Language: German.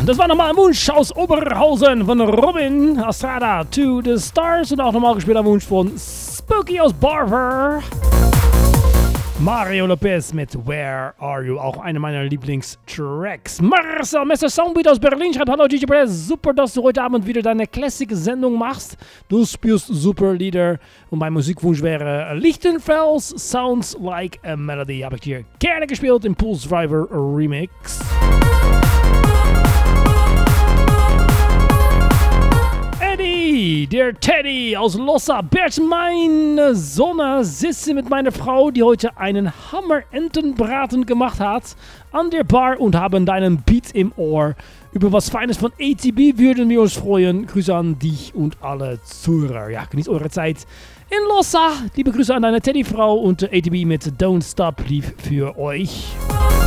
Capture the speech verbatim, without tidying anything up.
das war nochmal ein Wunsch aus Oberhausen von Robin Estrada to the Stars und auch nochmal gespielt ein Wunsch von Spooky aus Barber. Mario Lopez mit Where Are You, auch eine meiner Lieblingstracks. Marcel Messer Soundbeat aus Berlin schreibt: Hallo D J Press, super, dass du heute Abend wieder deine Classic-Sendung machst. Du spielst super Lieder und mein Musikwunsch wäre Lichtenfels Sounds Like a Melody. Habe ich dir gerne gespielt im Pulse Driver Remix. Eddie, der Teddy aus Lossa, Bert, meine Sonne, sitze mit meiner Frau, die heute einen Hammer-Entenbraten gemacht hat, an der Bar und haben deinen Beat im Ohr. Über was Feines von A T B würden wir uns freuen. Grüße an dich und alle Zuhörer. Ja, genießt eure Zeit in Lossa. Liebe Grüße an deine Teddy-Frau und A T B mit Don't Stop lief für euch.